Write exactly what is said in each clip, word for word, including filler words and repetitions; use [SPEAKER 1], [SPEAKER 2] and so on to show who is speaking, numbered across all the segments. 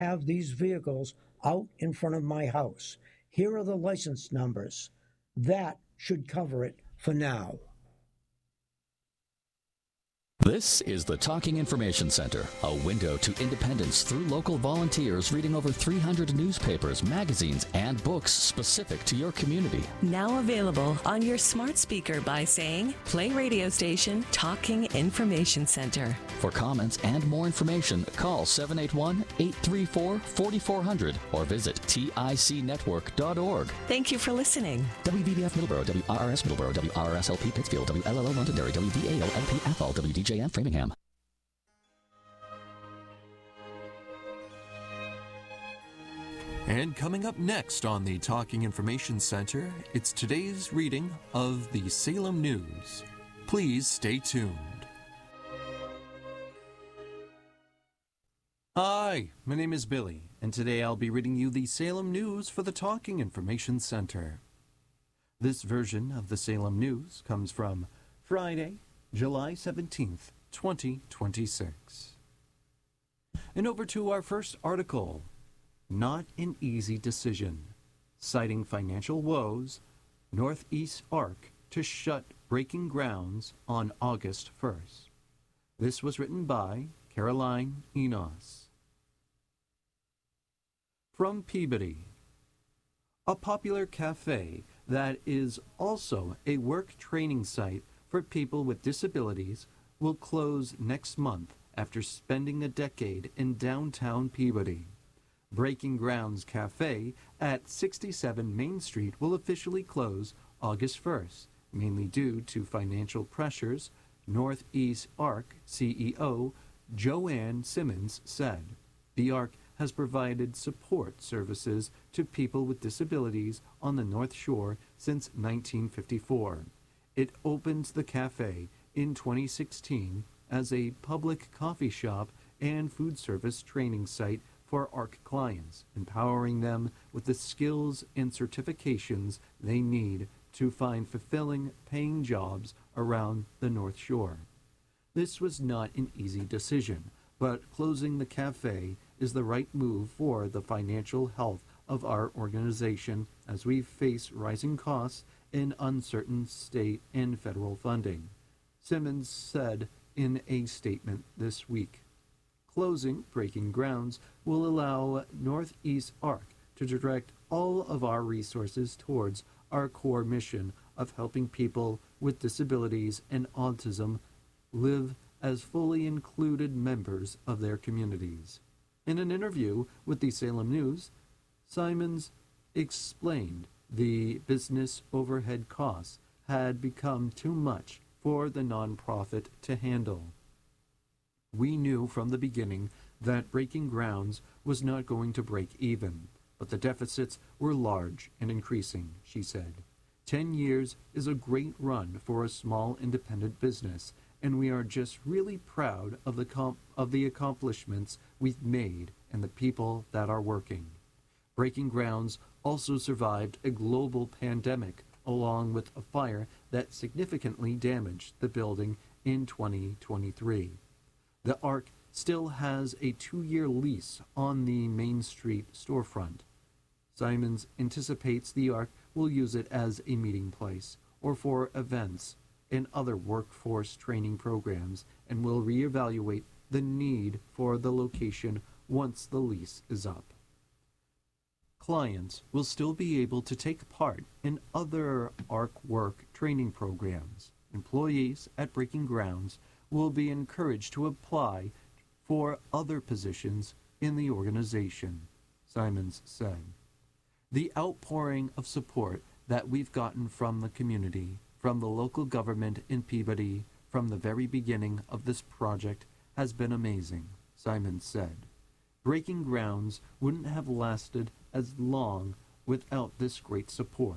[SPEAKER 1] have these vehicles out in front of my house. Here are the license numbers. That should cover it for now.
[SPEAKER 2] This is the Talking Information Center, a window to independence through local volunteers reading over three hundred newspapers, magazines, and books specific to your community.
[SPEAKER 3] Now available on your smart speaker by saying, play radio station Talking Information Center.
[SPEAKER 2] For comments and more information, call seven eight one, eight three four, four four zero zero or visit tic network dot org.
[SPEAKER 3] Thank you for listening.
[SPEAKER 2] W V B F Middleborough, W R R S Middleborough, W R R S L P Pittsfield, W L L O Londonderry, W D A O L P Athol, W D J N Framingham.
[SPEAKER 4] And coming up next on the Talking Information Center, it's today's reading of the Salem News. Please stay tuned. Hi, my name is Billy, and today I'll be reading you the Salem News for the Talking Information Center. This version of the Salem News comes from Friday, July seventeenth, twenty twenty-six. And over to our first article. Not an easy decision. Citing financial woes, Northeast Arc to shut breaking grounds on August first. This was written by Caroline Enos. From Peabody. A popular cafe that is also a work training site for people with disabilities will close next month after spending a decade in downtown Peabody. Breaking Grounds Cafe at sixty-seven Main Street will officially close August first, mainly due to financial pressures, Northeast Arc C E O Joanne Simmons said. The Arc has provided support services to people with disabilities on the North Shore since nineteen fifty-four. It opened the cafe in twenty sixteen as a public coffee shop and food service training site for Arc clients, empowering them with the skills and certifications they need to find fulfilling paying jobs around the North Shore. This was not an easy decision, but closing the cafe is the right move for the financial health of our organization as we face rising costs and uncertain state and federal funding, Simmons said in a statement this week. Closing Breaking Grounds will allow Northeast Arc to direct all of our resources towards our core mission of helping people with disabilities and autism live as fully included members of their communities. In an interview with the Salem News, Simons explained the business overhead costs had become too much for the nonprofit to handle. We knew from the beginning that Breaking Grounds was not going to break even, but the deficits were large and increasing, she said. Ten years is a great run for a small independent business, and we are just really proud of the comp- of the accomplishments we've made and the people that are working. Breaking Grounds also survived a global pandemic along with a fire that significantly damaged the building in twenty twenty-three. The Arc still has a two-year lease on the Main Street storefront. Simons anticipates the Arc will use it as a meeting place or for events and other workforce training programs and will reevaluate the need for the location once the lease is up. Clients will still be able to take part in other Arc work training programs. Employees at Breaking Grounds will be encouraged to apply for other positions in the organization, Simons said. The outpouring of support that we've gotten from the community, from the local government in Peabody, from the very beginning of this project has been amazing, Simons said. Breaking Grounds wouldn't have lasted as long without this great support.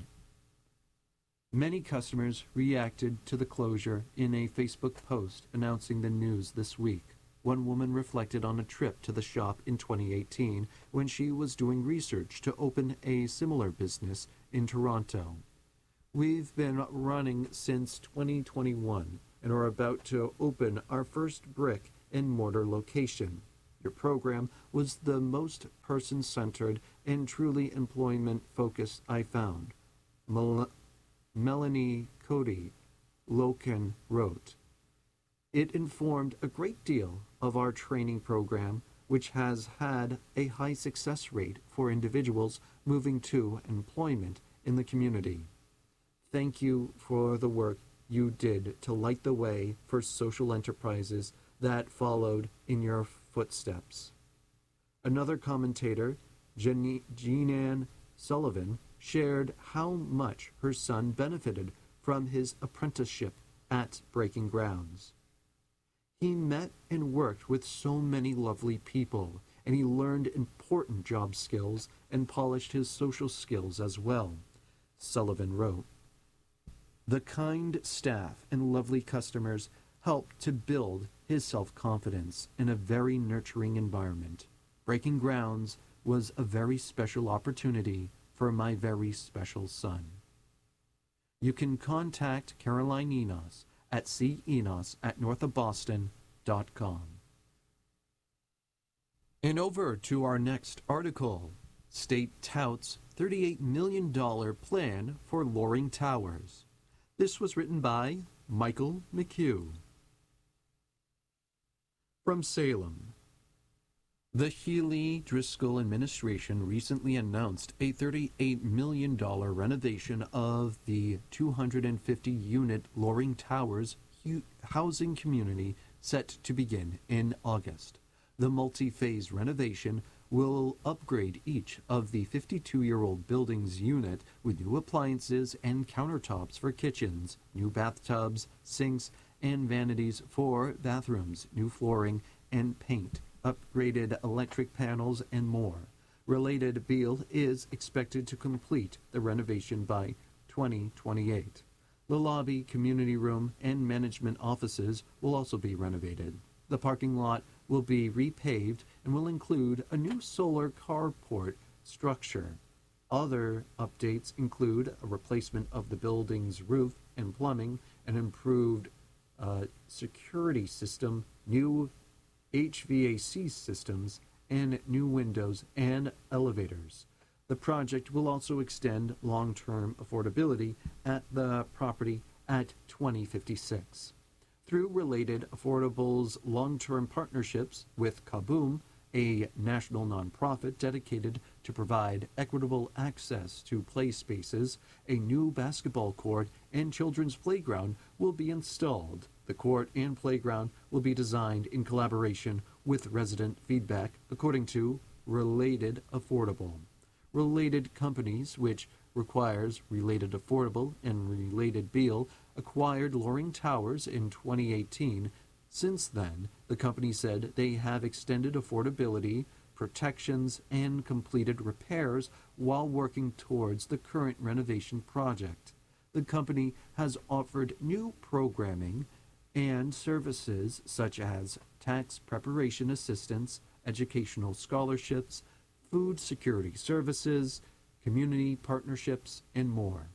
[SPEAKER 4] Many customers reacted to the closure in a Facebook post announcing the news this week. One woman reflected on a trip to the shop in twenty eighteen when she was doing research to open a similar business in Toronto. We've been running since twenty twenty-one and are about to open our first brick and mortar location. Your program was the most person-centered and truly employment-focused I found. Mel- Melanie Cody Loken wrote. It informed a great deal of our training program, which has had a high success rate for individuals moving to employment in the community. Thank you for the work you did to light the way for social enterprises that followed in your footsteps. Another commentator, Jean- Jean-Ann Sullivan, shared how much her son benefited from his apprenticeship at Breaking Grounds. He met and worked with so many lovely people, and he learned important job skills and polished his social skills as well, Sullivan wrote. The kind staff and lovely customers helped to build his self-confidence in a very nurturing environment. Breaking Grounds was a very special opportunity for my very special son. You can contact Caroline Enos at c enos at north of boston dot com. And over to our next article. State touts thirty-eight million dollars plan for Loring Towers. This was written by Michael McHugh. From Salem. The Healy-Driscoll administration recently announced a thirty-eight million dollars renovation of the two hundred fifty unit Loring Towers housing community set to begin in August. The multi-phase renovation will upgrade each of the fifty-two-year-old building's unit with new appliances and countertops for kitchens, new bathtubs, sinks, and vanities for bathrooms, new flooring and paint, upgraded electric panels, and more. Related Beal is expected to complete the renovation by twenty twenty-eight. The lobby, community room, and management offices will also be renovated. The parking lot will be repaved and will include a new solar carport structure. Other updates include a replacement of the building's roof and plumbing, an improved uh, security system, new H V A C systems, and new windows and elevators. The project will also extend long-term affordability at the property at twenty fifty-six. Through Related Affordable's long-term partnerships with Kaboom, a national nonprofit dedicated to provide equitable access to play spaces, a new basketball court and children's playground will be installed. The court and playground will be designed in collaboration with resident feedback, according to Related Affordable. Related Companies, which requires Related Affordable and Related Beal, acquired Loring Towers in twenty eighteen. Since then, the company said they have extended affordability, protections, and completed repairs while working towards the current renovation project. The company has offered new programming and services such as tax preparation assistance, educational scholarships, food security services, community partnerships, and more.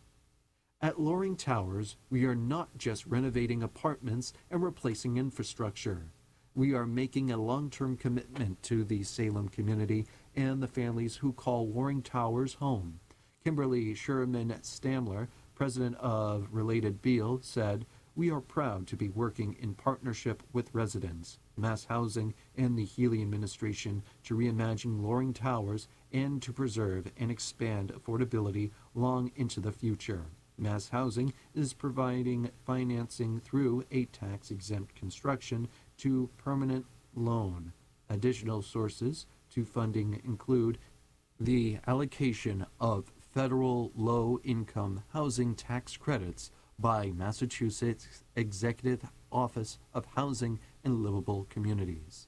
[SPEAKER 4] At Loring Towers, we are not just renovating apartments and replacing infrastructure. We are making a long-term commitment to the Salem community and the families who call Loring Towers home. Kimberly Sherman Stamler, president of Related Beal, said, "We are proud to be working in partnership with residents, Mass Housing, and the Healy administration to reimagine Loring Towers and to preserve and expand affordability long into the future. Mass Housing is providing financing through a tax-exempt construction to permanent loan. Additional sources to funding include the allocation of federal low-income housing tax credits by Massachusetts Executive Office of Housing and Livable Communities.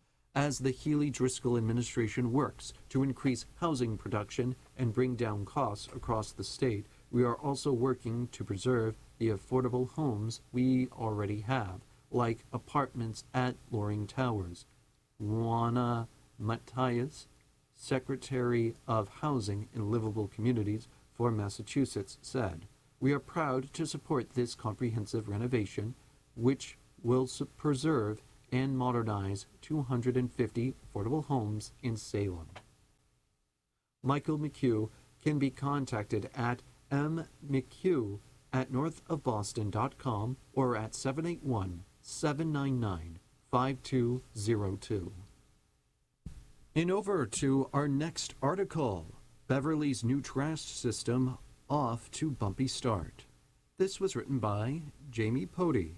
[SPEAKER 4] As the Healy-Driscoll administration works to increase housing production and bring down costs across the state, we are also working to preserve the affordable homes we already have, like apartments at Loring Towers. Juana Matias, Secretary of Housing and Livable Communities for Massachusetts, said, "We are proud to support this comprehensive renovation, which will preserve and modernize two hundred fifty affordable homes in Salem. Michael McHugh can be contacted at mmchugh at northofboston dot com or at seven eight one, seven nine nine, five two zero two. And over to our next article, Beverly's new trash system off to bumpy start. This was written by Jamie Pody.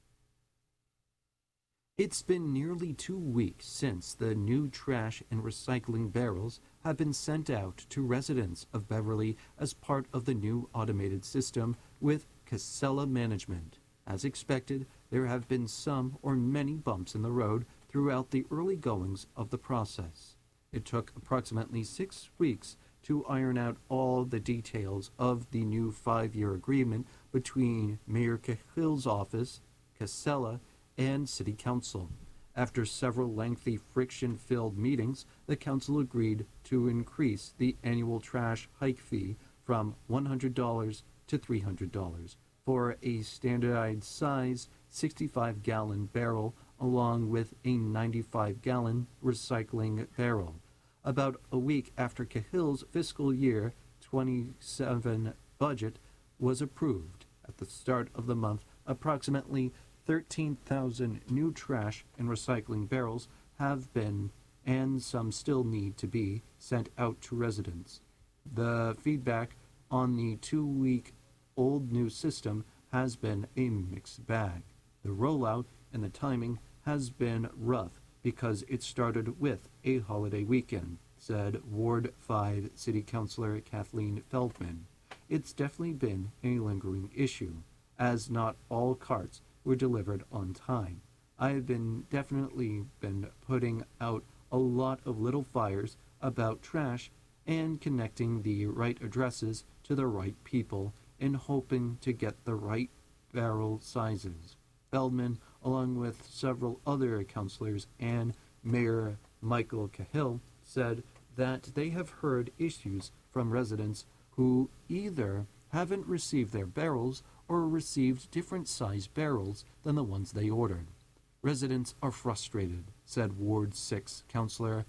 [SPEAKER 4] It's been nearly two weeks since the new trash and recycling barrels have been sent out to residents of Beverly as part of the new automated system with Casella Management. As expected, there have been some or many bumps in the road throughout the early goings of the process. It took approximately six weeks to iron out all the details of the new five-year agreement between Mayor Cahill's office, Casella, and City Council. After several lengthy friction-filled meetings, the Council agreed to increase the annual trash hike fee from one hundred dollars to three hundred dollars for a standardized size sixty-five gallon barrel along with a ninety-five gallon recycling barrel. About a week after Cahill's fiscal year twenty-seven budget was approved. At the start of the month, approximately thirteen thousand new trash and recycling barrels have been, and some still need to be, sent out to residents. The feedback on the two-week-old new system has been a mixed bag. The rollout and the timing has been rough because it started with a holiday weekend, said Ward five City Councilor Kathleen Feldman. It's definitely been a lingering issue, as not all carts were delivered on time. I have been definitely been putting out a lot of little fires about trash and connecting the right addresses to the right people and hoping to get the right barrel sizes. Feldman, along with several other councilors and Mayor Michael Cahill, said that they have heard issues from residents who either haven't received their barrels or received different size barrels than the ones they ordered. Residents are frustrated, said Ward six Councilor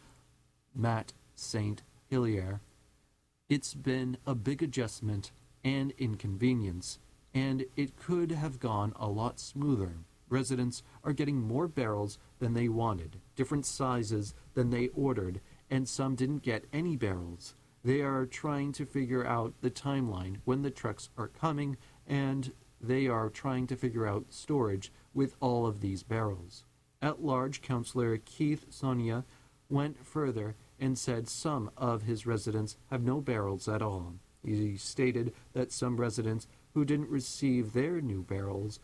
[SPEAKER 4] Matt Saint Hilaire. It's been a big adjustment and inconvenience, and it could have gone a lot smoother. Residents are getting more barrels than they wanted, different sizes than they ordered, and some didn't get any barrels. They are trying to figure out the timeline when the trucks are coming, and they are trying to figure out storage with all of these barrels. At-large Councilor Keith Sonia went further and said some of his residents have no barrels at all. He stated that some residents who didn't receive their new barrels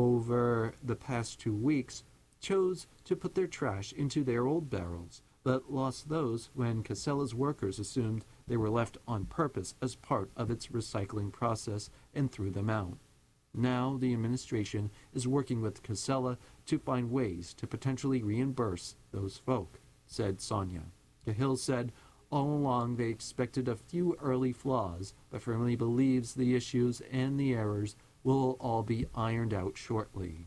[SPEAKER 4] over the past two weeks chose to put their trash into their old barrels, but lost those when Casella's workers assumed they were left on purpose as part of its recycling process and threw them out. Now the administration is working with Casella to find ways to potentially reimburse those folk, said Sonia. Cahill said all along they expected a few early flaws, but firmly believes the issues and the errors will all be ironed out shortly.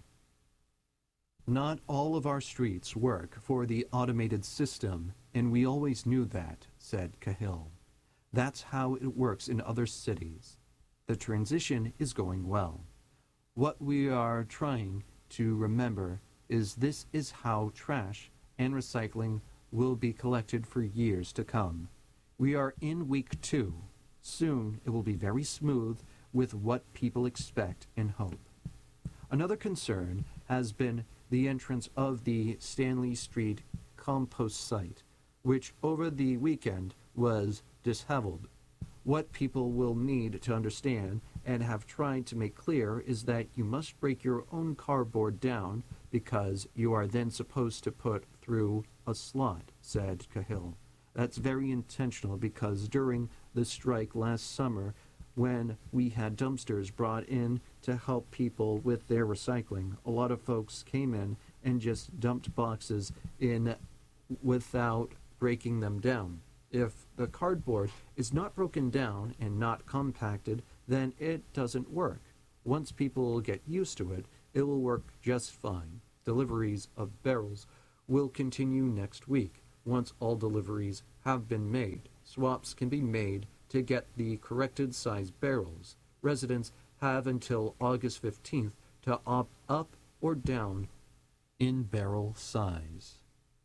[SPEAKER 4] Not all of our streets work for the automated system, and we always knew that, said Cahill. That's how it works in other cities. The transition is going well. What we are trying to remember is this is how trash and recycling will be collected for years to come. We are in week two. Soon it will be very smooth with what people expect and hope. Another concern has been the entrance of the Stanley Street compost site, which over the weekend was disheveled. What people will need to understand and have tried to make clear is that you must break your own cardboard down because you are then supposed to put through a slot, said Cahill. That's very intentional because during the strike last summer, when we had dumpsters brought in to help people with their recycling, a lot of folks came in and just dumped boxes in without breaking them down. If the cardboard is not broken down and not compacted, then it doesn't work. Once people get used to it, it will work just fine. Deliveries of barrels will continue next week. Once all deliveries have been made, swaps can be made to get the corrected size barrels. Residents have until August fifteenth to opt up or down in barrel size.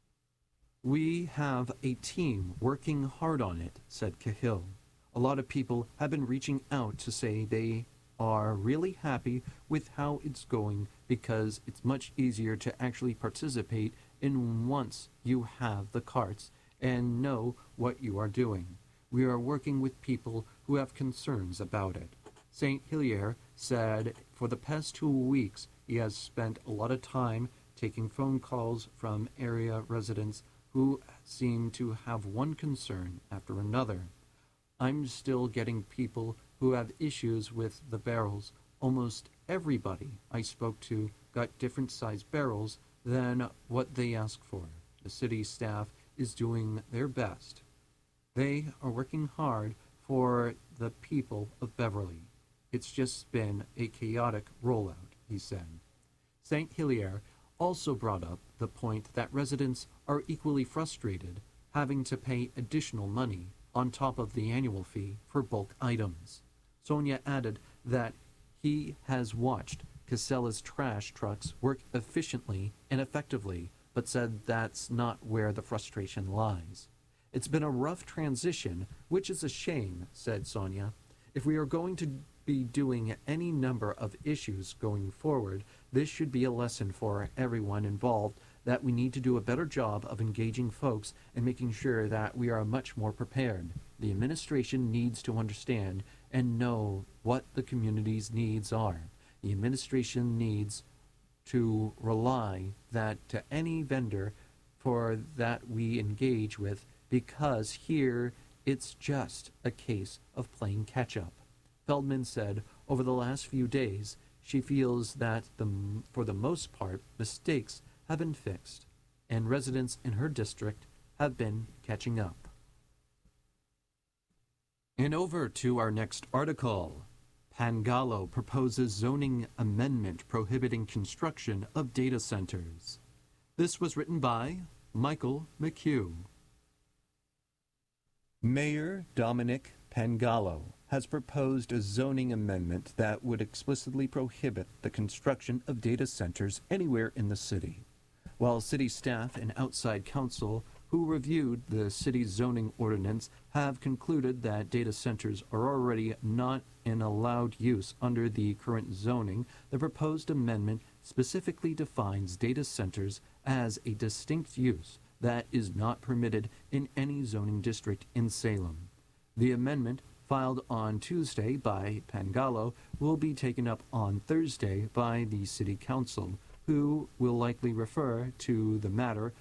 [SPEAKER 4] We have a team working hard on it, said Cahill. A lot of people have been reaching out to say they are really happy with how it's going because it's much easier to actually participate in once you have the carts and know what you are doing. We are working with people who have concerns about it. Saint Hilaire said for the past two weeks he has spent a lot of time taking phone calls from area residents who seem to have one concern after another. I'm still getting people who have issues with the barrels. Almost everybody I spoke to got different size barrels than what they asked for. The city staff is doing their best. They are working hard for the people of Beverly. It's just been a chaotic rollout, he said. Saint Hilaire also brought up the point that residents are equally frustrated having to pay additional money on top of the annual fee for bulk items. Sonia added that he has watched Casella's trash trucks work efficiently and effectively, but said that's not where the frustration lies. It's been a rough transition, which is a shame, said Sonia. If we are going to be doing any number of issues going forward, this should be a lesson for everyone involved that we need to do a better job of engaging folks and making sure that we are much more prepared. The administration needs to understand and know what the community's needs are. The administration needs to rely that to any vendor for that we engage with, because here it's just a case of playing catch-up. Feldman said over the last few days she feels that the, for the most part mistakes have been fixed and residents in her district have been catching up. And over to our next article. Pangallo proposes zoning amendment prohibiting construction of data centers. This was written by Michael McHugh. Mayor Dominic Pangallo has proposed a zoning amendment that would explicitly prohibit the construction of data centers anywhere in the city. While city staff and outside counsel who reviewed the city's zoning ordinance have concluded that data centers are already not an allowed use under the current zoning, the proposed amendment specifically defines data centers as a distinct use that is not permitted in any zoning district in Salem. The amendment, filed on Tuesday by Pangallo, will be taken up on Thursday by the City Council, who will likely refer to the matter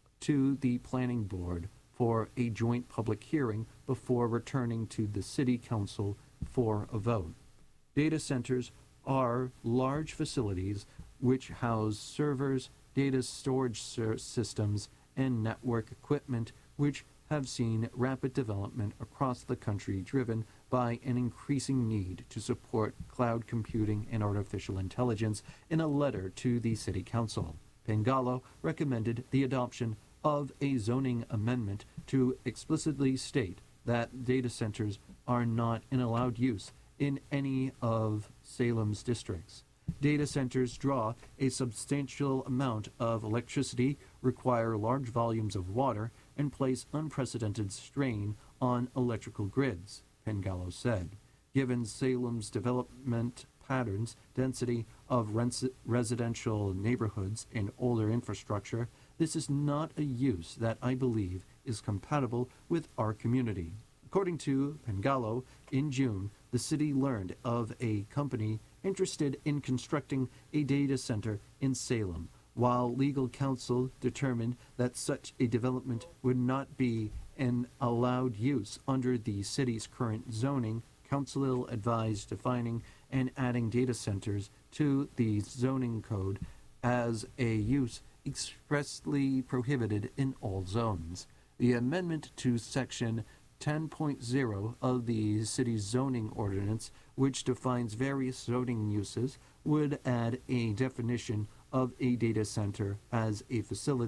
[SPEAKER 4] to the Planning Board for a joint public hearing before returning to the City Council for a vote. Data centers are large facilities which house servers, data storage systems, and network equipment which have seen rapid development across the country, driven by an increasing need to support cloud computing and artificial intelligence. In a letter to the City Council, Pangallo recommended the adoption of a zoning amendment to explicitly state that data centers are not an allowed use in any of Salem's districts. Data centers draw a substantial amount of electricity, require large volumes of water, and place unprecedented strain on electrical grids, Pangallo said. Given Salem's development patterns, density of res- residential neighborhoods, and older infrastructure, this is not a use that I believe is compatible with our community. According to Pangallo, in June, the city learned of a company interested in constructing a data center in Salem, while legal counsel determined that such a development would not be an allowed use under the city's current zoning. Council advised defining and adding data centers to the zoning code as a use expressly prohibited in all zones. The amendment to Section ten point oh of the city's zoning ordinance, which defines various zoning uses, would add a definition of a data center as a facility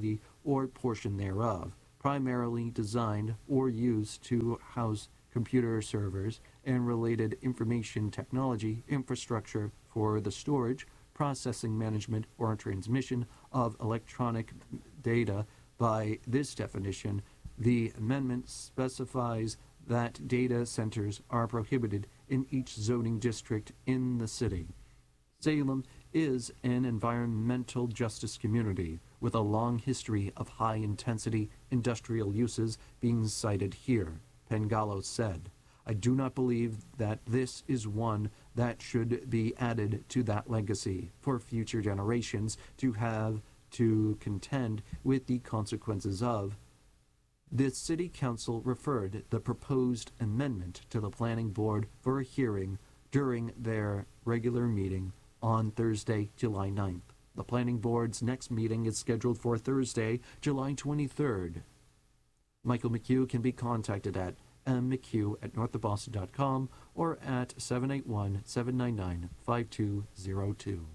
[SPEAKER 4] or portion thereof, primarily designed or used to house computer servers and related information technology infrastructure for the storage, processing, management, or transmission of electronic data. By this definition, the amendment specifies that data centers are prohibited in each zoning district in the city. Salem is an environmental justice community with a long history of high-intensity industrial uses being cited here, Pengallo said. I do not believe that this is one that should be added to that legacy for future generations to have to contend with the consequences of. The City Council referred the proposed amendment to the Planning Board for a hearing during their regular meeting on Thursday, July ninth. The Planning Board's next meeting is scheduled for Thursday, July twenty-third. Michael McHugh can be contacted at m mchugh at north of boston dot com or at seven eight one, seven nine nine, five two zero two.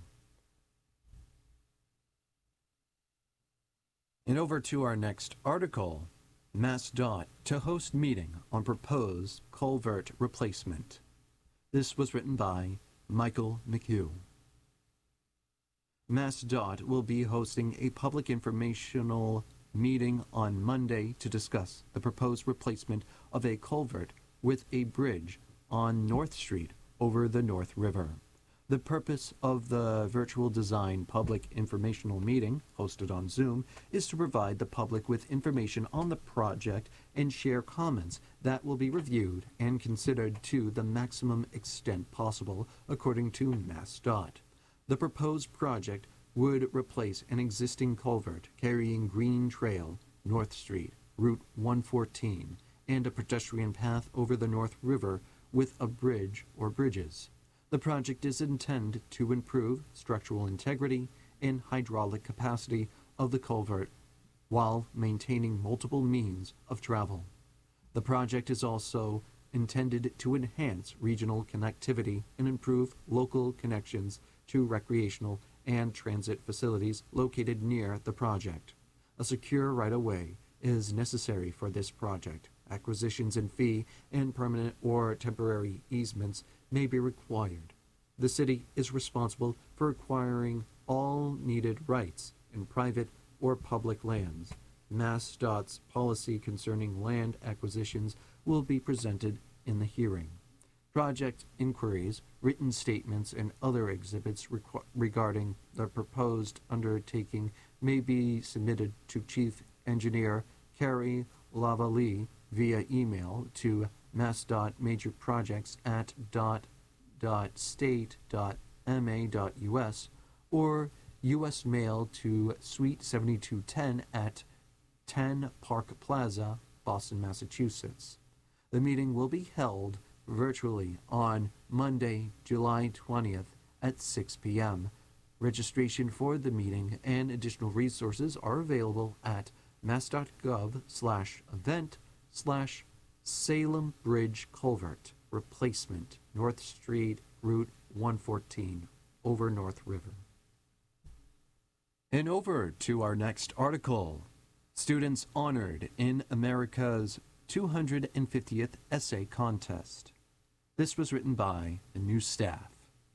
[SPEAKER 4] And over to our next article. MassDOT to host meeting on proposed culvert replacement. This was written by Michael McHugh. MassDOT will be hosting a public informational meeting on Monday to discuss the proposed replacement of a culvert with a bridge on North Street over the North River. The purpose of the virtual design public informational meeting, hosted on Zoom, is to provide the public with information on the project and share comments that will be reviewed and considered to the maximum extent possible, according to MassDOT. The proposed project would replace an existing culvert carrying Green Trail, North Street, Route one fourteen, and a pedestrian path over the North River with a bridge or bridges. The project is intended to improve structural integrity and hydraulic capacity of the culvert while maintaining multiple means of travel. The project is also intended to enhance regional connectivity and improve local connections to recreational and transit facilities located near the project. A secure right-of-way is necessary for this project. Acquisitions and fee and permanent or temporary easements may be required. The city is responsible for acquiring all needed rights in private or public lands. MassDOT's policy concerning land acquisitions will be presented in the hearing. Project inquiries, written statements, and other exhibits requ- regarding the proposed undertaking may be submitted to Chief Engineer Carrie Lavallee via email to MassDOT Major Projects at dot dot state dot m a dot u s or U S mail to Suite seventy-two ten at ten Park Plaza, Boston, Massachusetts. The meeting will be held virtually on Monday, July twentieth at six p.m. Registration for the meeting and additional resources are available at mass.gov slash event slash Salem Bridge Culvert Replacement, North Street, Route one fourteen, over North River. And over to our next article. Students honored in America's two hundred fiftieth Essay Contest. This was written by the new staff.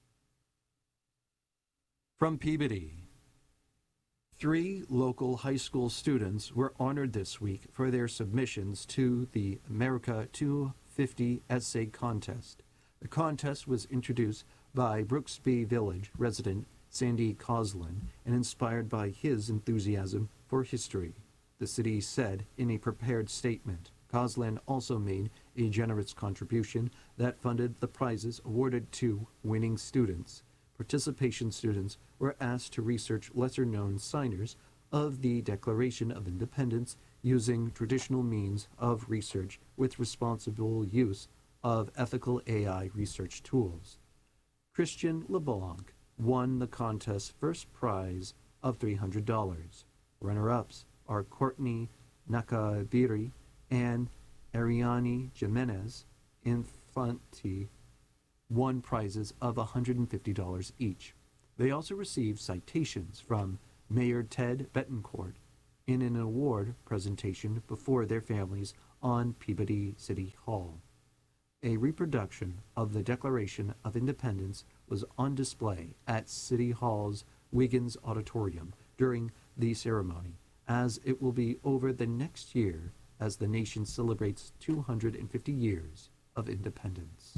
[SPEAKER 4] From Peabody. Three local high school students were honored this week for their submissions to the America two hundred fifty Essay Contest. The contest was introduced by Brooksby Village resident Sandy Coslin and inspired by his enthusiasm for history. The city said in a prepared statement. Coslin also made a generous contribution that funded the prizes awarded to winning students. Participation students were asked to research lesser-known signers of the Declaration of Independence using traditional means of research with responsible use of ethical A I research tools. Christian LeBlanc won the contest's first prize of three hundred dollars. Runner-ups are Courtney Nakabiri and Ariane Jimenez Infante, won prizes of one hundred fifty dollars each. They also received citations from Mayor Ted Betancourt, in an award presentation before their families on Peabody City Hall. A reproduction of the Declaration of Independence was on display at City Hall's Wiggins Auditorium during the ceremony, as it will be over the next year as the nation celebrates two hundred fifty years of independence.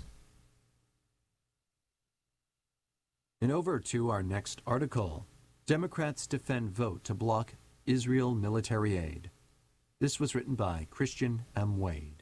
[SPEAKER 4] And over to our next article. Democrats defend vote to block Israel military aid. This was written by Christian M. Wade.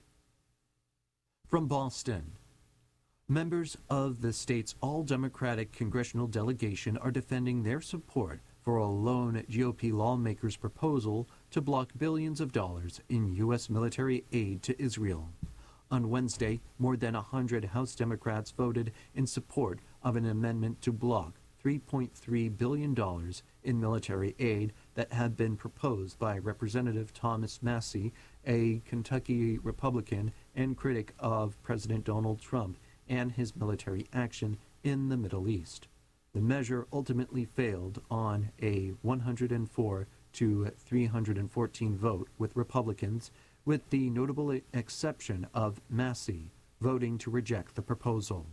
[SPEAKER 4] From Boston, members of the state's all-Democratic congressional delegation are defending their support for a lone G O P lawmaker's proposal to block billions of dollars in U S military aid to Israel. On Wednesday, more than one hundred House Democrats voted in support of an amendment to block three point three billion dollars in military aid that had been proposed by Representative Thomas Massie, a Kentucky Republican and critic of President Donald Trump and his military action in the Middle East. The measure ultimately failed on a one hundred four to three hundred fourteen vote with Republicans, with the notable exception of Massie voting to reject the proposal.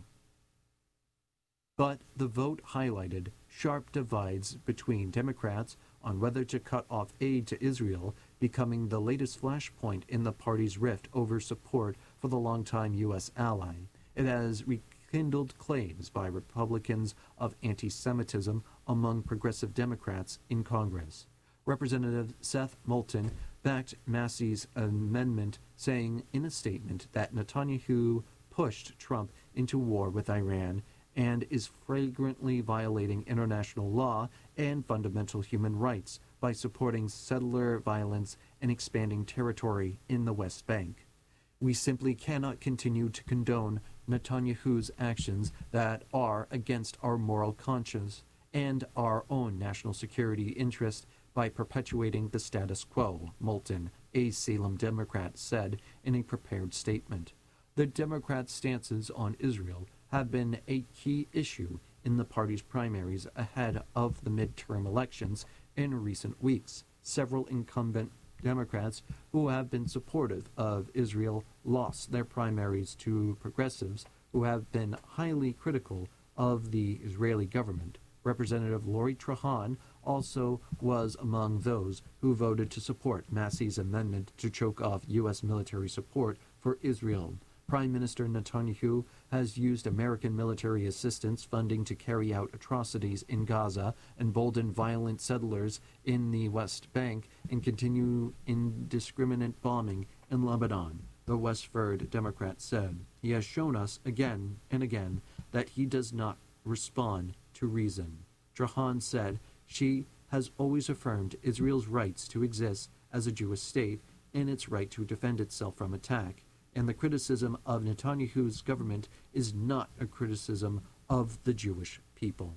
[SPEAKER 4] But the vote highlighted sharp divides between Democrats on whether to cut off aid to Israel, becoming the latest flashpoint in the party's rift over support for the longtime U S ally. It has rekindled claims by Republicans of anti-Semitism among progressive Democrats in Congress. Representative Seth Moulton backed Massie's amendment, saying in a statement that Netanyahu pushed Trump into war with Iran and is flagrantly violating international law and fundamental human rights by supporting settler violence and expanding territory in the West Bank. We simply cannot continue to condone Netanyahu's actions that are against our moral conscience and our own national security interest by perpetuating the status quo, Moulton, a Salem Democrat, said in a prepared statement. The Democrats' stances on Israel have been a key issue in the party's primaries ahead of the midterm elections in recent weeks. Several incumbent Democrats who have been supportive of Israel lost their primaries to progressives who have been highly critical of the Israeli government. Representative Lori Trahan also was among those who voted to support Massie's amendment to choke off U S military support for Israel. Prime Minister Netanyahu has used American military assistance funding to carry out atrocities in Gaza, embolden violent settlers in the West Bank, and continue indiscriminate bombing in Lebanon, the Westford Democrat said. He has shown us again and again that he does not respond to reason. Trahan said she has always affirmed Israel's rights to exist as a Jewish state and its right to defend itself from attack. And the criticism of Netanyahu's government is not a criticism of the Jewish people.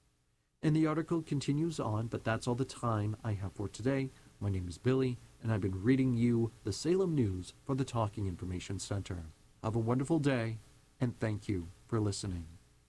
[SPEAKER 4] And the article continues on, but that's all the time I have for today. My name is Billy, and I've been reading you the Salem News for the Talking Information Center. Have a wonderful day, and thank you for listening.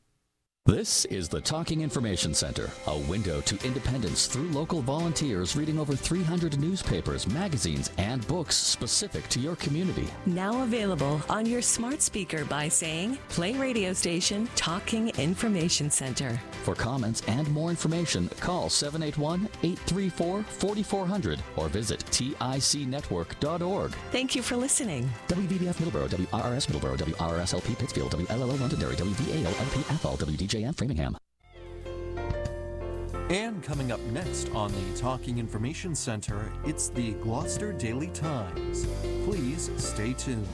[SPEAKER 2] This is the Talking Information Center, a window to independence through local volunteers reading over three hundred newspapers, magazines, and books specific to your community.
[SPEAKER 3] Now available on your smart speaker by saying, play radio station Talking Information Center.
[SPEAKER 2] For comments and more information, call seven eight one, eight three four, four four zero zero or visit tic network dot org.
[SPEAKER 3] Thank you for listening.
[SPEAKER 2] W B B F Middleborough, W R R S Middleborough, W R R S L P Pittsfield, W L L O Londonderry, W V A O L P Athol, W D J M Framingham.
[SPEAKER 4] And coming up next on the Talking Information Center, it's the Gloucester Daily Times. Please stay tuned.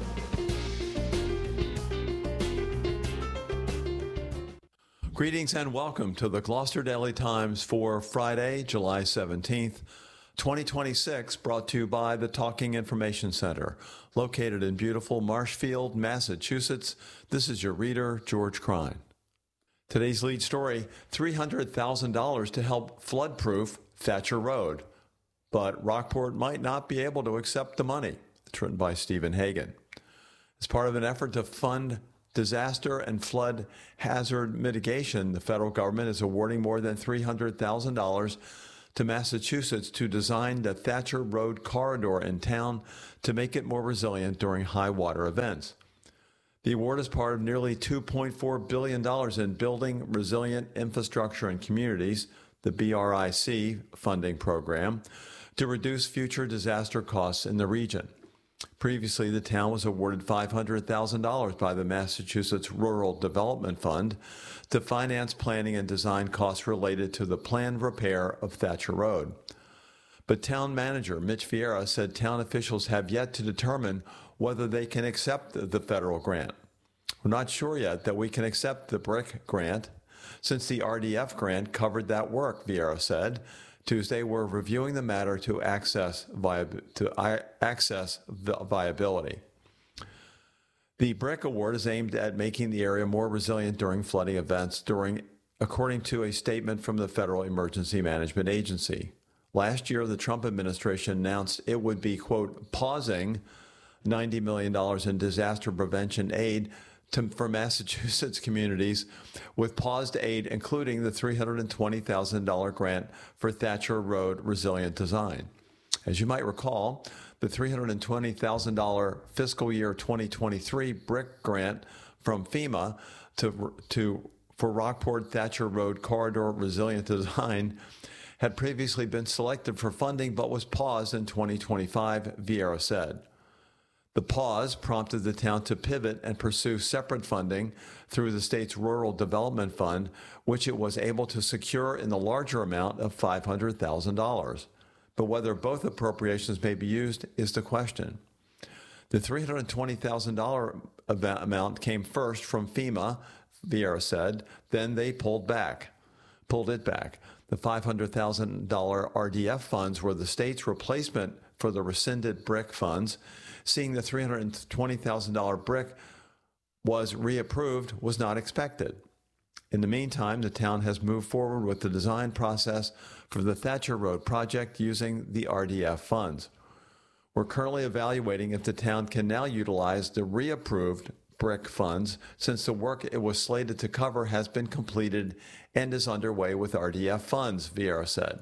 [SPEAKER 5] Greetings and welcome to the Gloucester Daily Times for Friday, July seventeenth, twenty twenty-six, brought to you by the Talking Information Center, located in beautiful Marshfield, Massachusetts. This is your reader, George Crine. Today's lead story, three hundred thousand dollars to help flood-proof Thatcher Road. But Rockport might not be able to accept the money. It's written by Stephen Hagan. As part of an effort to fund disaster and flood hazard mitigation, the federal government is awarding more than three hundred thousand dollars to Massachusetts to design the Thatcher Road corridor in town to make it more resilient during high water events. The award is part of nearly two point four billion dollars in Building Resilient Infrastructure and Communities, the B R I C funding program, to reduce future disaster costs in the region. Previously, the town was awarded five hundred thousand dollars by the Massachusetts Rural Development Fund to finance planning and design costs related to the planned repair of Thatcher Road. But town manager Mitch Vieira said town officials have yet to determine whether they can accept the federal grant. We're not sure yet that we can accept the BRIC grant, since the R D F grant covered that work, Vieira said. Tuesday, we're reviewing the matter to access, viab- to I- access the viability. The BRIC award is aimed at making the area more resilient during flooding events, during, according to a statement from the Federal Emergency Management Agency. Last year, the Trump administration announced it would be, quote, pausing ninety million dollars in disaster prevention aid to, for Massachusetts communities, with paused aid including the three hundred twenty thousand dollars grant for Thatcher Road Resilient Design. As you might recall, the three hundred twenty thousand dollars fiscal year twenty twenty-three BRIC grant from FEMA to, to, for Rockport Thatcher Road Corridor Resilient Design had previously been selected for funding but was paused in twenty twenty-five, Vieira said. The pause prompted the town to pivot and pursue separate funding through the state's Rural Development Fund, which it was able to secure in the larger amount of five hundred thousand dollars. But whether both appropriations may be used is the question. The three hundred twenty thousand dollars amount came first from FEMA, Vieira said, then they pulled back, pulled it back. The five hundred thousand dollars R D F funds were the state's replacement for the rescinded BRIC funds. Seeing the three hundred twenty thousand dollars BRIC was reapproved was not expected. In the meantime, the town has moved forward with the design process for the Thatcher Road project using the R D F funds. We're currently evaluating if the town can now utilize the reapproved BRIC funds, since the work it was slated to cover has been completed and is underway with R D F funds, Vieira said.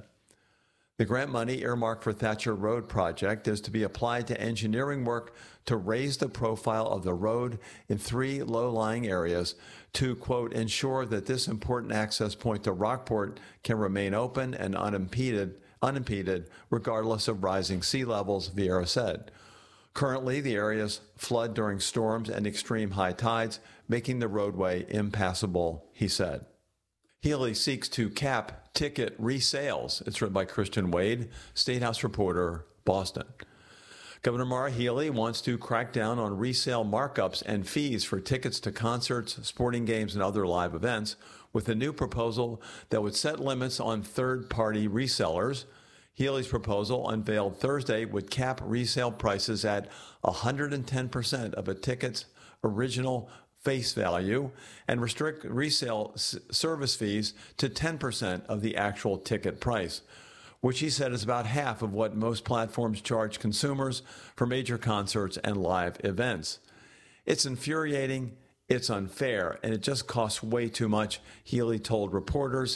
[SPEAKER 5] The grant money earmarked for Thatcher Road project is to be applied to engineering work to raise the profile of the road in three low-lying areas to, quote, ensure that this important access point to Rockport can remain open and unimpeded, unimpeded regardless of rising sea levels, Vieira said. Currently, the areas flood during storms and extreme high tides, making the roadway impassable, he said. Healy seeks to cap ticket resales. It's written by Christian Wade, State House reporter, Boston. Governor Maura Healey wants to crack down on resale markups and fees for tickets to concerts, sporting games, and other live events with a new proposal that would set limits on third-party resellers. Healey's proposal, unveiled Thursday, would cap resale prices at one hundred ten percent of a ticket's original face value and restrict resale s- service fees to ten percent of the actual ticket price, which he said is about half of what most platforms charge consumers for major concerts and live events. It's infuriating, it's unfair, and it just costs way too much, Healey told reporters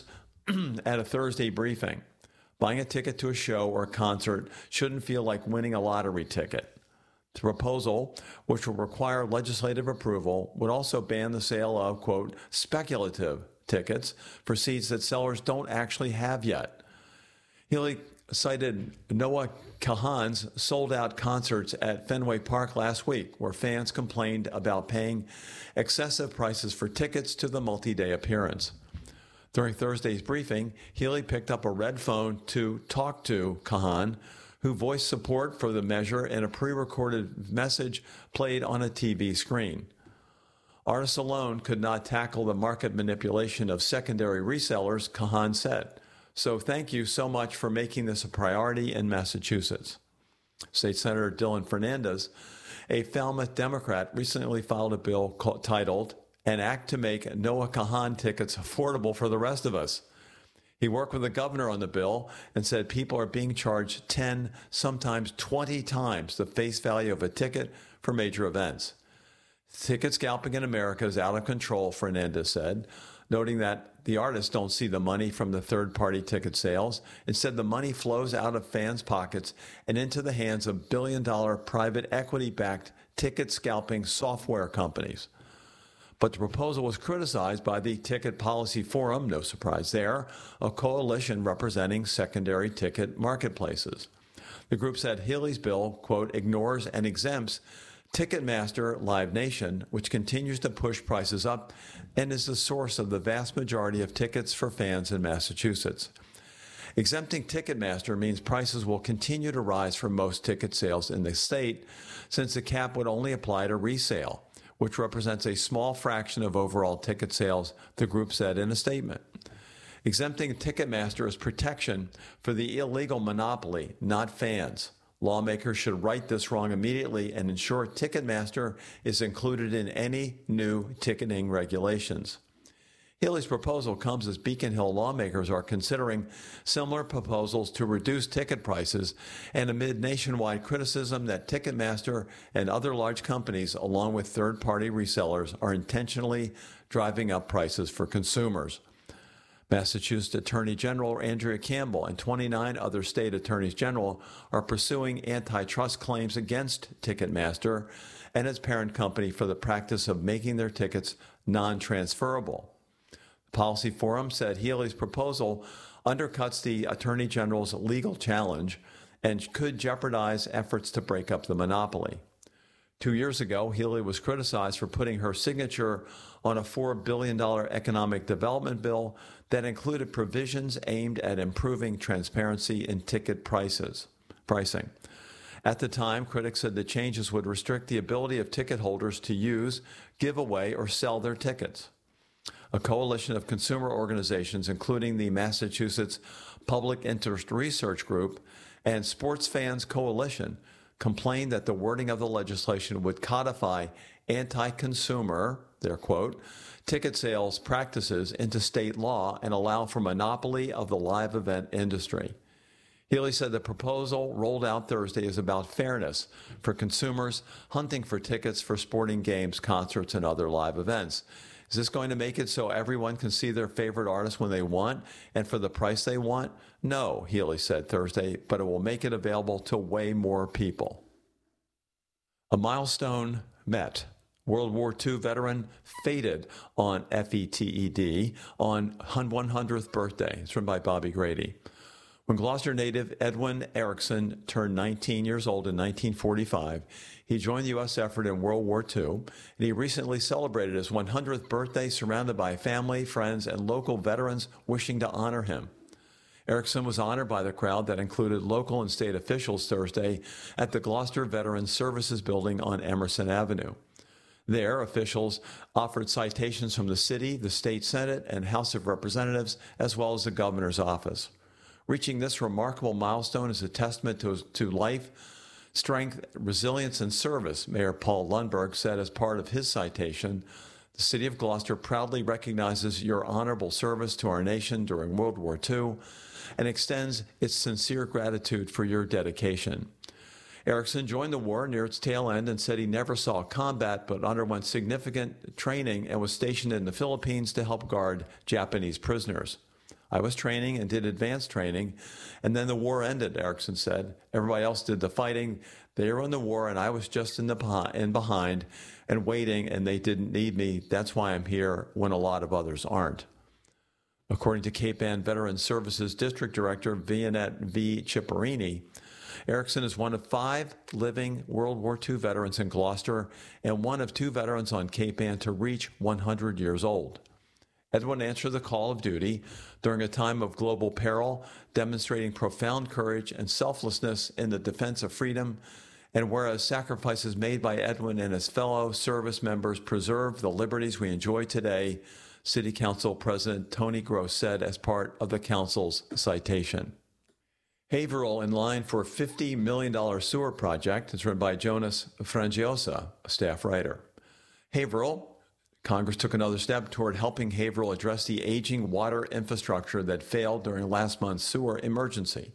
[SPEAKER 5] at a Thursday briefing. Buying a ticket to a show or a concert shouldn't feel like winning a lottery ticket. The proposal, which will require legislative approval, would also ban the sale of, quote, speculative tickets for seats that sellers don't actually have yet. Healey cited Noah Kahan's sold-out concerts at Fenway Park last week, where fans complained about paying excessive prices for tickets to the multi-day appearance. During Thursday's briefing, Healey picked up a red phone to talk to Kahan, who voiced support for the measure in a pre-recorded message played on a T V screen. Artists alone could not tackle the market manipulation of secondary resellers, Kahan said. So thank you so much for making this a priority in Massachusetts. State Senator Dylan Fernandez, a Falmouth Democrat, recently filed a bill called, titled, An Act to Make Noah Kahan Tickets Affordable for the Rest of Us. He worked with the governor on the bill and said people are being charged ten, sometimes twenty times the face value of a ticket for major events. Ticket scalping in America is out of control, Fernandez said. noting that the artists don't see the money from the third-party ticket sales. Instead, the money flows out of fans' pockets and into the hands of billion-dollar private equity-backed ticket scalping software companies. But the proposal was criticized by the Ticket Policy Forum, no surprise there, a coalition representing secondary ticket marketplaces. The group said Healey's bill, quote, ignores and exempts Ticketmaster Live Nation, which continues to push prices up and is the source of the vast majority of tickets for fans in Massachusetts. Exempting Ticketmaster means prices will continue to rise for most ticket sales in the state, since the cap would only apply to resale, which represents a small fraction of overall ticket sales, the group said in a statement. Exempting Ticketmaster is protection for the illegal monopoly, not fans. Lawmakers should right this wrong immediately and ensure Ticketmaster is included in any new ticketing regulations. Healey's proposal comes as Beacon Hill lawmakers are considering similar proposals to reduce ticket prices and amid nationwide criticism that Ticketmaster and other large companies, along with third-party resellers, are intentionally driving up prices for consumers. Massachusetts Attorney General Andrea Campbell and twenty-nine other state attorneys general are pursuing antitrust claims against Ticketmaster and its parent company for the practice of making their tickets non-transferable. The Policy Forum said Healey's proposal undercuts the Attorney General's legal challenge and could jeopardize efforts to break up the monopoly. Two years ago, Healey was criticized for putting her signature on a four billion dollars economic development bill that included provisions aimed at improving transparency in ticket prices, pricing. At the time, critics said the changes would restrict the ability of ticket holders to use, give away, or sell their tickets. A coalition of consumer organizations, including the Massachusetts Public Interest Research Group and Sports Fans Coalition, complained that the wording of the legislation would codify anti-consumer, their quote, ticket sales practices into state law and allow for monopoly of the live event industry. Healey said the proposal rolled out Thursday is about fairness for consumers hunting for tickets for sporting games, concerts, and other live events. Is this going to make it so everyone can see their favorite artist when they want and for the price they want? No, Healey said Thursday, but it will make it available to way more people. A milestone met. World War Two veteran fated on F E T E D on one hundredth birthday. It's written by Bobby Grady. When Gloucester native Edwin Erickson turned nineteen years old in nineteen forty-five, he joined the U S effort in World War Two, and he recently celebrated his one hundredth birthday surrounded by family, friends, and local veterans wishing to honor him. Erickson was honored by the crowd that included local and state officials Thursday at the Gloucester Veterans Services Building on Emerson Avenue. There, officials offered citations from the city, the state senate, and House of Representatives, as well as the governor's office. Reaching this remarkable milestone is a testament to, to life, strength, resilience, and service, Mayor Paul Lundberg said as part of his citation. The city of Gloucester proudly recognizes your honorable service to our nation during World War Two and extends its sincere gratitude for your dedication. Erickson joined the war near its tail end and said he never saw combat but underwent significant training and was stationed in the Philippines to help guard Japanese prisoners. I was training and did advanced training, and then the war ended, Erickson said. Everybody else did the fighting. They were in the war, and I was just in the in behind and waiting, and they didn't need me. That's why I'm here when a lot of others aren't. According to Cape Ann Veterans Services District Director Vianette V. Ciparini, Erickson is one of five living World War Two veterans in Gloucester and one of two veterans on Cape Ann to reach one hundred years old. Edwin answered the call of duty during a time of global peril, demonstrating profound courage and selflessness in the defense of freedom. And whereas sacrifices made by Edwin and his fellow service members preserve the liberties we enjoy today, City Council President Tony Gross said as part of the council's citation. Haverhill in line for a fifty million dollars sewer project. It's written by Jonas Frangiosa, a staff writer. Haverhill, Congress took another step toward helping Haverhill address the aging water infrastructure that failed during last month's sewer emergency.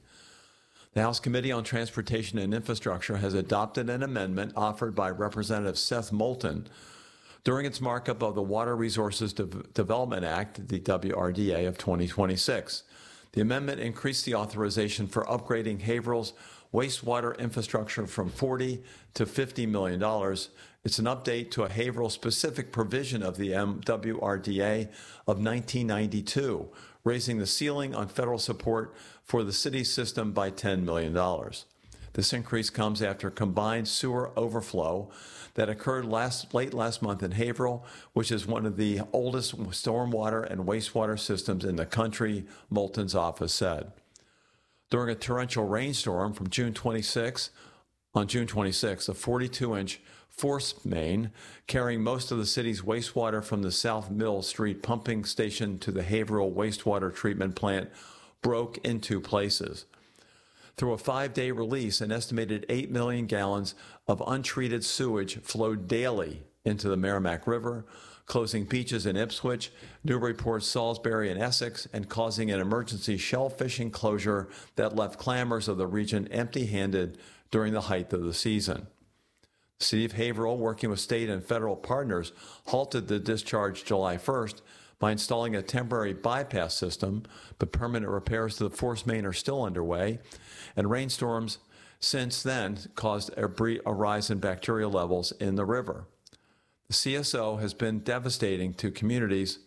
[SPEAKER 5] The House Committee on Transportation and Infrastructure has adopted an amendment offered by Representative Seth Moulton during its markup of the Water Resources De- Development Act, the W R D A of twenty twenty-six. The amendment increased the authorization for upgrading Haverhill's wastewater infrastructure from forty to fifty million dollars. It's an update to a Haverhill-specific provision of the M W R D A of nineteen ninety-two, raising the ceiling on federal support for the city's system by ten million dollars. This increase comes after combined sewer overflow that occurred last, late last month in Haverhill, which is one of the oldest stormwater and wastewater systems in the country, Moulton's office said. During a torrential rainstorm from June twenty-sixth, on June twenty-sixth, a forty-two inch force main carrying most of the city's wastewater from the South Mill Street pumping station to the Haverhill wastewater treatment plant broke in two places. Through a five-day release, an estimated eight million gallons of untreated sewage flowed daily into the Merrimack River, closing beaches in Ipswich, Newburyport, Salisbury, and Essex, and causing an emergency shell fishing closure that left clammers of the region empty-handed during the height of the season. The City of Haverhill, working with state and federal partners, halted the discharge July first by installing a temporary bypass system, but permanent repairs to the force main are still underway, and rainstorms since then caused a rise in bacterial levels in the river. The C S O has been devastating to communities.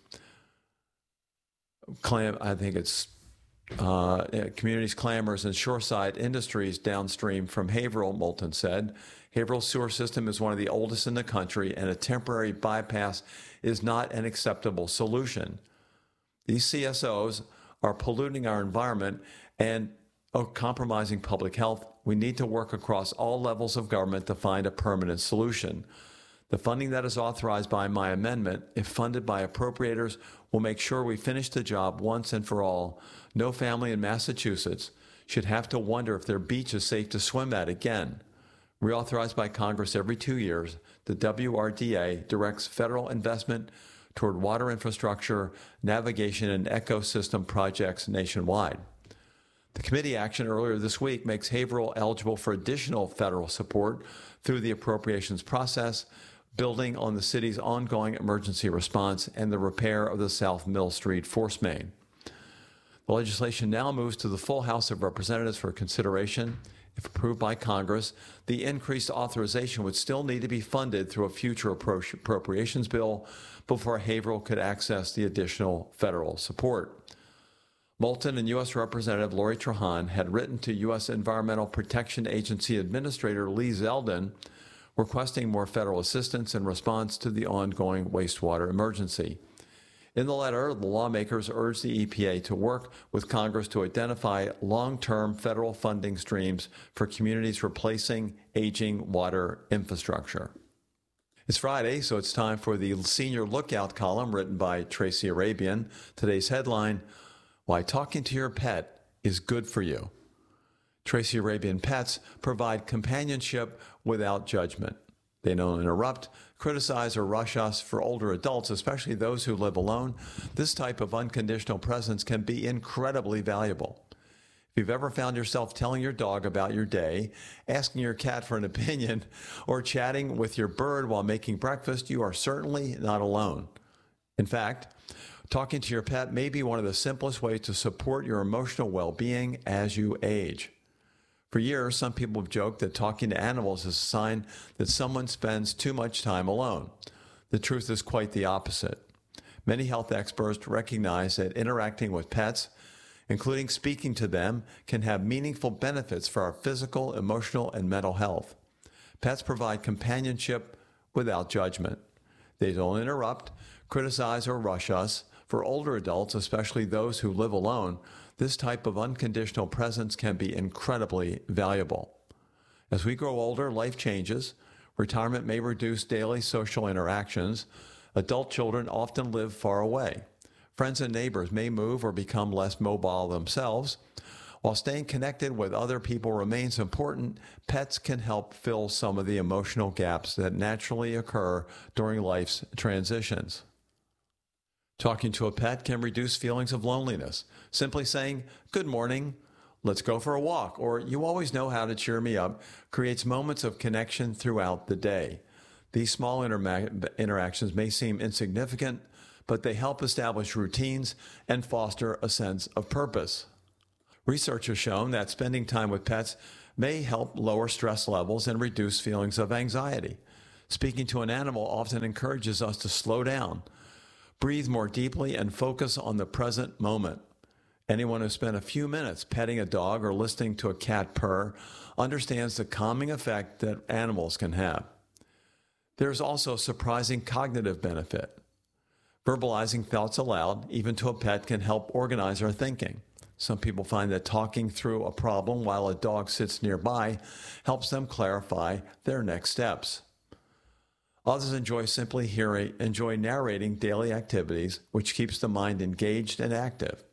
[SPEAKER 5] Clam, I think it's uh, communities, clamors, and shoreside industries downstream from Haverhill, Moulton said. Haverhill's sewer system is one of the oldest in the country, and a temporary bypass is not an acceptable solution. These C S Os are polluting our environment and are compromising public health. We need to work across all levels of government to find a permanent solution. The funding that is authorized by my amendment, if funded by appropriators, will make sure we finish the job once and for all. No family in Massachusetts should have to wonder if their beach is safe to swim at again. Reauthorized by Congress every two years, the W R D A directs federal investment toward water infrastructure, navigation, and ecosystem projects nationwide. The committee action earlier this week makes Haverhill eligible for additional federal support through the appropriations process, building on the city's ongoing emergency response and the repair of the South Mill Street force main. The legislation now moves to the full House of Representatives for consideration. If approved by Congress, the increased authorization would still need to be funded through a future appropriations bill before Haverhill could access the additional federal support. Moulton and U S Representative Lori Trahan had written to U S Environmental Protection Agency Administrator Lee Zeldin requesting more federal assistance in response to the ongoing wastewater emergency. In the letter, the lawmakers urged the E P A to work with Congress to identify long-term federal funding streams for communities replacing aging water infrastructure. It's Friday, so it's time for the Senior Lookout column written by Tracy Arabian. Today's headline, Why Talking to Your Pet is Good for You. Tracy Arabian pets provide companionship without judgment. They don't interrupt, criticize, or rush us. For older adults, especially those who live alone, this type of unconditional presence can be incredibly valuable. If you've ever found yourself telling your dog about your day, asking your cat for an opinion, or chatting with your bird while making breakfast, you are certainly not alone. In fact, talking to your pet may be one of the simplest ways to support your emotional well-being as you age. For years, some people have joked that talking to animals is a sign that someone spends too much time alone. The truth is quite the opposite. Many health experts recognize that interacting with pets, including speaking to them, can have meaningful benefits for our physical, emotional, and mental health. Pets provide companionship without judgment. They don't interrupt, criticize, or rush us. For older adults, especially those who live alone, this type of unconditional presence can be incredibly valuable. As we grow older, life changes. Retirement may reduce daily social interactions. Adult children often live far away. Friends and neighbors may move or become less mobile themselves. While staying connected with other people remains important, pets can help fill some of the emotional gaps that naturally occur during life's transitions. Talking to a pet can reduce feelings of loneliness. Simply saying, "Good morning, let's go for a walk," or "You always know how to cheer me up," creates moments of connection throughout the day. These small interma- interactions may seem insignificant, but they help establish routines and foster a sense of purpose. Research has shown that spending time with pets may help lower stress levels and reduce feelings of anxiety. Speaking to an animal often encourages us to slow down, breathe more deeply, and focus on the present moment. Anyone who spent a few minutes petting a dog or listening to a cat purr understands the calming effect that animals can have. There's also surprising cognitive benefit. Verbalizing thoughts aloud, even to a pet, can help organize our thinking. Some people find that talking through a problem while a dog sits nearby helps them clarify their next steps. Others enjoy simply hearing, enjoy narrating daily activities, which keeps the mind engaged and active.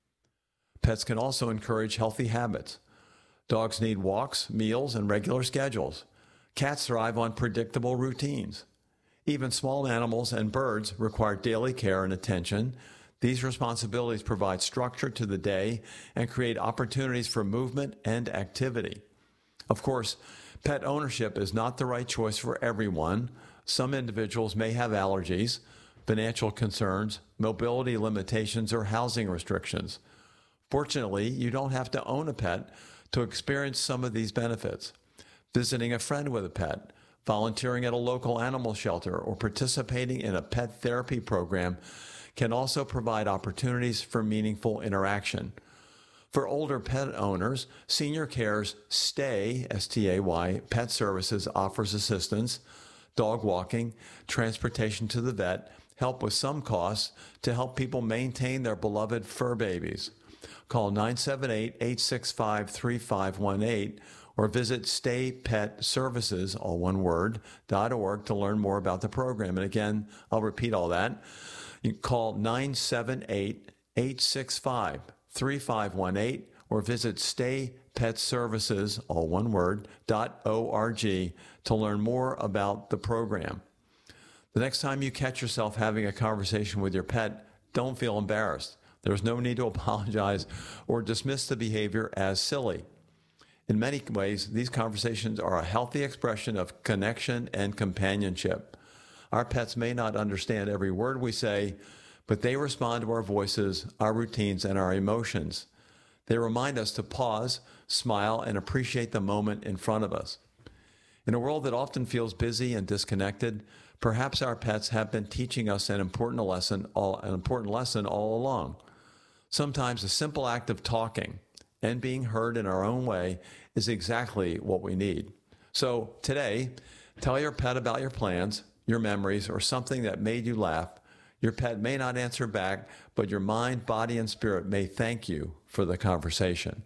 [SPEAKER 5] Pets can also encourage healthy habits. Dogs need walks, meals, and regular schedules. Cats thrive on predictable routines. Even small animals and birds require daily care and attention. These responsibilities provide structure to the day and create opportunities for movement and activity. Of course, pet ownership is not the right choice for everyone. Some individuals may have allergies, financial concerns, mobility limitations, or housing restrictions. Fortunately, you don't have to own a pet to experience some of these benefits. Visiting a friend with a pet, volunteering at a local animal shelter, or participating in a pet therapy program can also provide opportunities for meaningful interaction. For older pet owners, Senior Care's Stay, S T A Y, Pet Services offers assistance, dog walking, transportation to the vet, help with some costs to help people maintain their beloved fur babies. Call nine seven eight, eight six five, three five one eight or visit stay pet services, all one word, dot org to learn more about the program. And again, I'll repeat all that. You can call nine seven eight, eight six five, three five one eight or visit stay pet services, all one word, dot org to learn more about the program. The next time you catch yourself having a conversation with your pet, don't feel embarrassed. There's no need to apologize or dismiss the behavior as silly. In many ways, these conversations are a healthy expression of connection and companionship. Our pets may not understand every word we say, but they respond to our voices, our routines, and our emotions. They remind us to pause, smile, and appreciate the moment in front of us. In a world that often feels busy and disconnected, perhaps our pets have been teaching us an important lesson all, an important lesson all along. Sometimes a simple act of talking and being heard in our own way is exactly what we need. So today, tell your pet about your plans, your memories, or something that made you laugh. Your pet may not answer back, but your mind, body, and spirit may thank you for the conversation.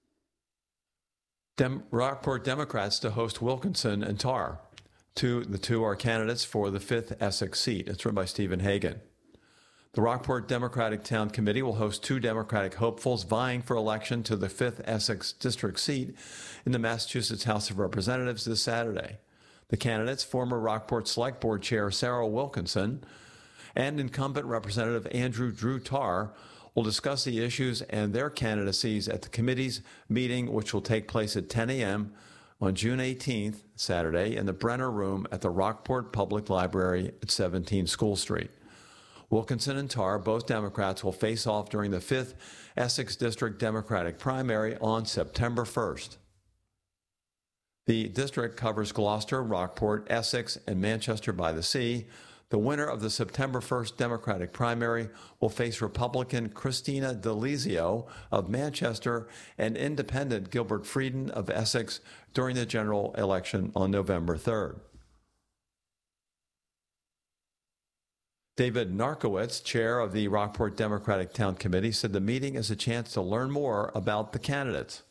[SPEAKER 5] Dem- Rockport Democrats to host Wilkinson and Tarr. Two, the two are candidates for the fifth Essex seat. It's run by Stephen Hagan. The Rockport Democratic Town Committee will host two Democratic hopefuls vying for election to the fifth Essex District seat in the Massachusetts House of Representatives this Saturday. The candidates, former Rockport Select Board Chair Sarah Wilkinson and incumbent Representative Andrew Drew Tarr, will discuss the issues and their candidacies at the committee's meeting, which will take place at ten a.m. on June eighteenth, Saturday, in the Brenner Room at the Rockport Public Library at seventeen School Street. Wilkinson and Tarr, both Democrats, will face off during the fifth Essex District Democratic primary on September first. The district covers Gloucester, Rockport, Essex, and Manchester by the Sea. The winner of the September first Democratic primary will face Republican Christina Delizio of Manchester and Independent Gilbert Frieden of Essex during the general election on November third. David Narkowitz, chair of the Rockport Democratic Town Committee, said the meeting is a chance to learn more about the candidates.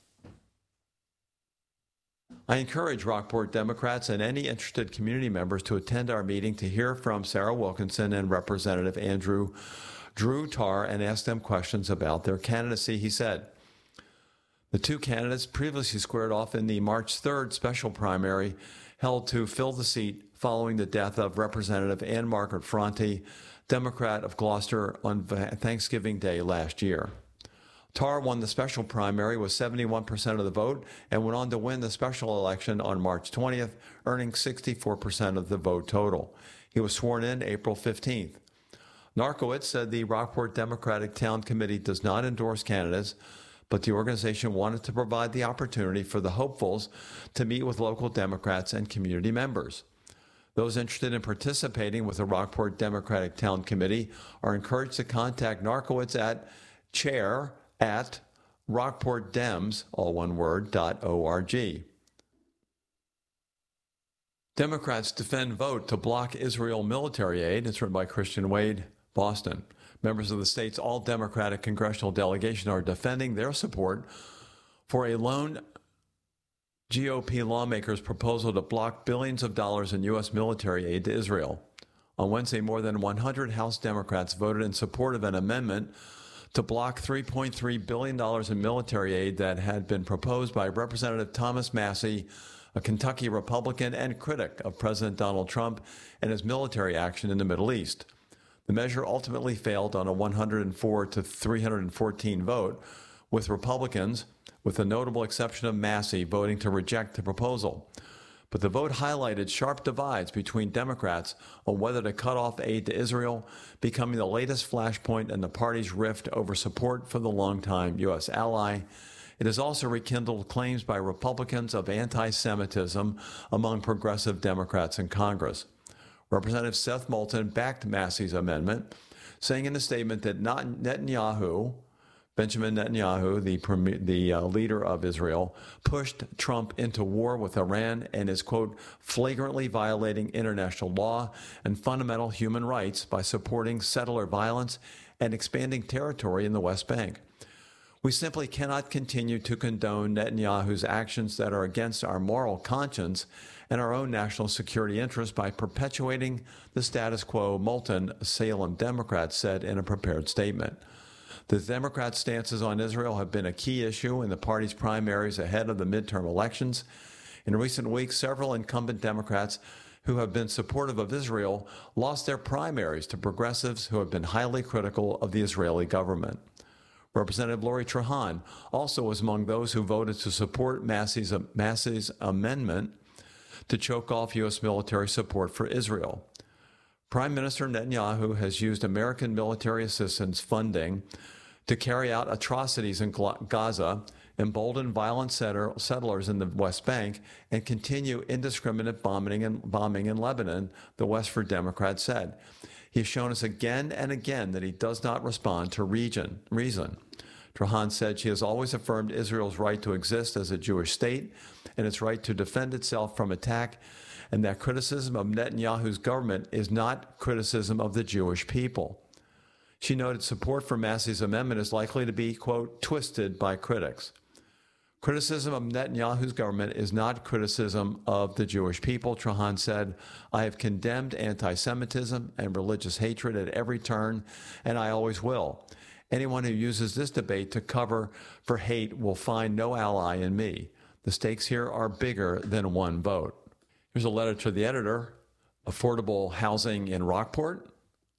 [SPEAKER 5] I encourage Rockport Democrats and any interested community members to attend our meeting to hear from Sarah Wilkinson and Representative Andrew Drew Tarr and ask them questions about their candidacy, he said. The two candidates previously squared off in the March third special primary held to fill the seat following the death of Representative Ann Margaret Franti, Democrat of Gloucester, on Thanksgiving Day last year. Tarr won the special primary with seventy-one percent of the vote and went on to win the special election on March twentieth, earning sixty-four percent of the vote total. He was sworn in April fifteenth. Narkowitz said the Rockport Democratic Town Committee does not endorse candidates, but the organization wanted to provide the opportunity for the hopefuls to meet with local Democrats and community members. Those interested in participating with the Rockport Democratic Town Committee are encouraged to contact Narkowitz at chair at rockportdems, all one word, dot org. Democrats defend vote to block Israel military aid. It's written by Christian Wade, Boston. Members of the state's all-Democratic congressional delegation are defending their support for a lone G O P lawmakers' proposal to block billions of dollars in U S military aid to Israel. On Wednesday, more than one hundred House Democrats voted in support of an amendment to block three point three billion dollars in military aid that had been proposed by Representative Thomas Massie, a Kentucky Republican and critic of President Donald Trump and his military action in the Middle East. The measure ultimately failed on a one hundred four to three hundred fourteen vote, with Republicans, with the notable exception of Massie, voting to reject the proposal. But the vote highlighted sharp divides between Democrats on whether to cut off aid to Israel, becoming the latest flashpoint in the party's rift over support for the longtime U S ally. It has also rekindled claims by Republicans of anti-Semitism among progressive Democrats in Congress. Representative Seth Moulton backed Massie's amendment, saying in a statement that not Netanyahu, Benjamin Netanyahu, the, premier, the uh, leader of Israel, pushed Trump into war with Iran and is, quote, flagrantly violating international law and fundamental human rights by supporting settler violence and expanding territory in the West Bank. We simply cannot continue to condone Netanyahu's actions that are against our moral conscience and our own national security interests by perpetuating the status quo, Moulton, a Salem Democrat, said in a prepared statement. The Democrats' stances on Israel have been a key issue in the party's primaries ahead of the midterm elections. In recent weeks, several incumbent Democrats who have been supportive of Israel lost their primaries to progressives who have been highly critical of the Israeli government. Representative Lori Trahan also was among those who voted to support Massie's, Massie's amendment to choke off U S military support for Israel. Prime Minister Netanyahu has used American military assistance funding to carry out atrocities in Gaza, embolden violent settlers in the West Bank, and continue indiscriminate bombing in, bombing in Lebanon, the Westford Democrat said. He has shown us again and again that he does not respond to region, reason. Trahan said she has always affirmed Israel's right to exist as a Jewish state and its right to defend itself from attack, and that criticism of Netanyahu's government is not criticism of the Jewish people. She noted support for Massie's amendment is likely to be, quote, twisted by critics. Criticism of Netanyahu's government is not criticism of the Jewish people, Trahan said. I have condemned anti-Semitism and religious hatred at every turn, and I always will. Anyone who uses this debate to cover for hate will find no ally in me. The stakes here are bigger than one vote. Here's a letter to the editor, Affordable Housing in Rockport.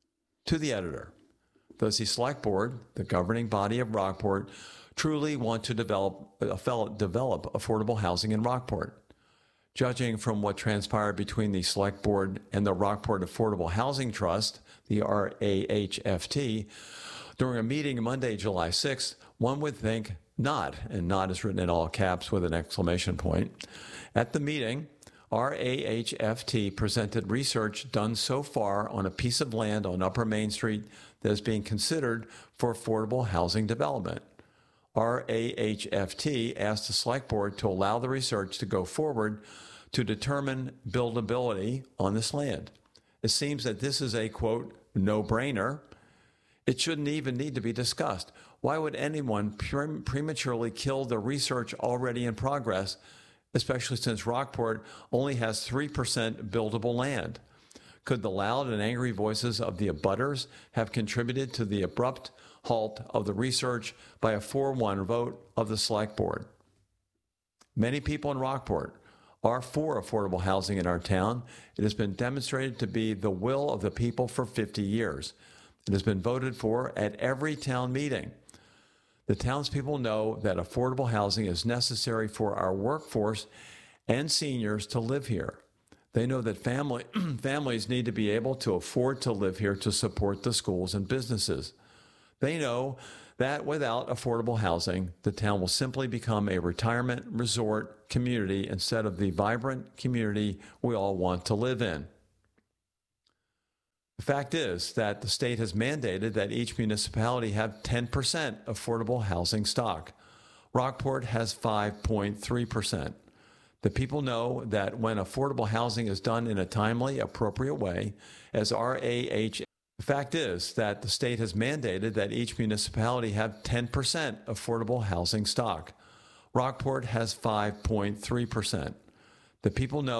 [SPEAKER 5] To the editor, does the Select Board, the governing body of Rockport, truly want to develop, uh, develop affordable housing in Rockport? Judging from what transpired between the Select Board and the Rockport Affordable Housing Trust, the R A H F T, during a meeting Monday, July sixth, one would think not, and not is written in all caps with an exclamation point. At the meeting, R A H F T presented research done so far on a piece of land on Upper Main Street that is being considered for affordable housing development. R A H F T asked the Select Board to allow the research to go forward to determine buildability on this land. It seems that this is a, quote, no-brainer. It shouldn't even need to be discussed. Why would anyone pre- prematurely kill the research already in progress, especially since Rockport only has three percent buildable land? Could the loud and angry voices of the abutters have contributed to the abrupt halt of the research by a four one vote of the Select Board? Many people in Rockport are for affordable housing in our town. It has been demonstrated to be the will of the people for fifty years. It has been voted for at every town meeting. The The townspeople know that affordable housing is necessary for our workforce and seniors to live here. They know that family, families need to be able to afford to live here to support the schools and businesses. They know that without affordable housing, the town will simply become a retirement resort community instead of the vibrant community we all want to live in. The fact is that the state has mandated that each municipality have ten percent affordable housing stock. Rockport has five point three percent. The people know that when affordable housing is done in a timely, appropriate way, as R A H, the fact is that the state has mandated that each municipality have ten percent affordable housing stock. Rockport has five point three percent. The people know